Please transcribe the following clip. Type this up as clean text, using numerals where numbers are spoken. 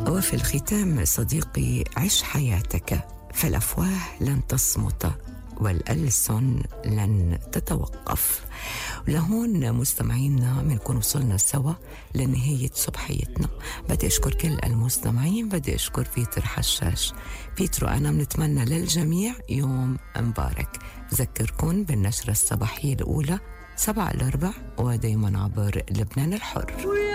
وفي الختام صديقي، عش حياتك، فالأفواه لن تصمت والألسن لن تتوقف. لهون مستمعينا بنكون وصلنا سوا لنهاية صبحيتنا. بدي أشكر كل المستمعين، بدي أشكر بيتر حشاش. بيترو أنا بنتمنى للجميع يوم مبارك. ذكركن بالنشرة الصباحية الأولى 7 ل 4 ودايما عبر لبنان الحر.